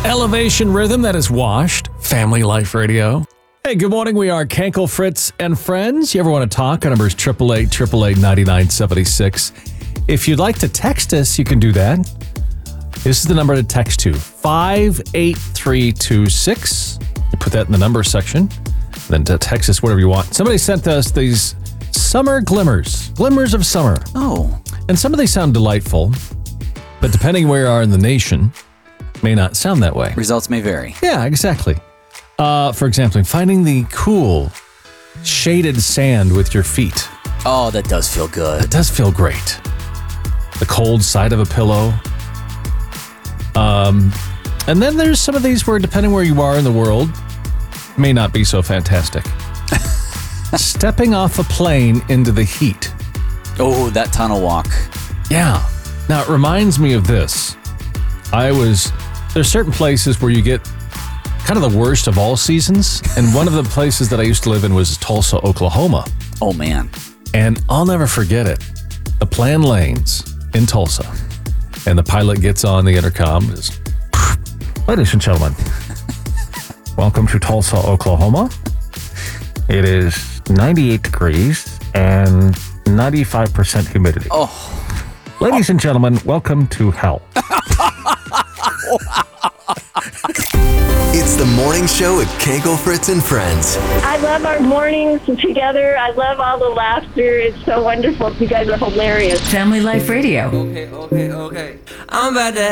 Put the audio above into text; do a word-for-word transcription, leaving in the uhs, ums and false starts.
Elevation Rhythm that is washed. Family Life Radio. Hey, good morning. We are Kenkel, Fritz, and friends. You ever want to talk? Our number is eight eight eight, eight eight eight, nine nine seven six. If you'd like to text us, you can do that. This is the number to text to, five eight three two six. You put that in the number section, then to text us whatever you want. Somebody sent us these summer glimmers, glimmers of summer. Oh. And some of these sound delightful, but depending where you are in the nation, may not sound that way. Results may vary. Yeah, exactly. Uh, for example, finding the cool, shaded sand with your feet. Oh, that does feel good. It does feel great. The cold side of a pillow. Um, and then there's some of these where, depending where you are in the world, may not be so fantastic. Stepping off a plane into the heat. Oh, that tunnel walk. Yeah. Now, it reminds me of this. I was... There's certain places where you get kind of the worst of all seasons. And one of the places that I used to live in was Tulsa, Oklahoma. Oh, man. And I'll never forget it. The planned lanes in Tulsa. And the pilot gets on the intercom. Is, ladies and gentlemen, welcome to Tulsa, Oklahoma. It is ninety-eight degrees and ninety-five percent humidity. Oh. Ladies and gentlemen, welcome to hell. It's the morning show at Kenkel, Fritz, and Friends. I love our mornings together. I love all the laughter. It's so wonderful. You guys are hilarious. Family Life Radio. Okay, okay, okay. I'm about to